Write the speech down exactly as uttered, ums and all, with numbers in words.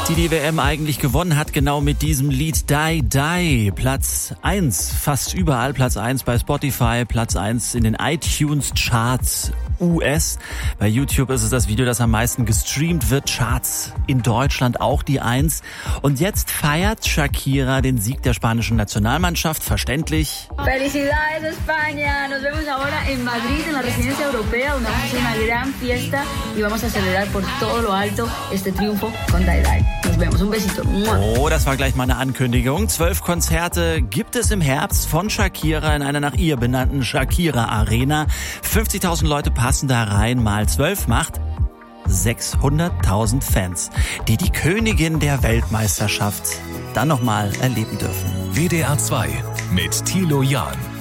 Die die W M eigentlich gewonnen hat, genau mit diesem Lied Die Die. Platz eins, fast überall Platz eins bei Spotify, Platz eins in den iTunes Charts U S. Bei YouTube ist es das Video, das am meisten gestreamt wird. Charts in Deutschland auch die eins. Und jetzt feiert Shakira den Sieg der spanischen Nationalmannschaft, verständlich. Felicidades España, nos vemos ahora en Madrid, en la Residencia Europea, donde vamos a hacer una gran fiesta y vamos a celebrar por todo lo alto este triunfo con Die Die. Nos vemos, un besito. Oh, das war gleich mal eine Ankündigung. Zwölf Konzerte gibt es im Herbst von Shakira in einer nach ihr benannten Shakira Arena. fünfzigtausend Leute passen da rein, mal zwölf macht sechshunderttausend Fans, die die Königin der Weltmeisterschaft dann nochmal erleben dürfen. W D R zwei mit Thilo Jahn.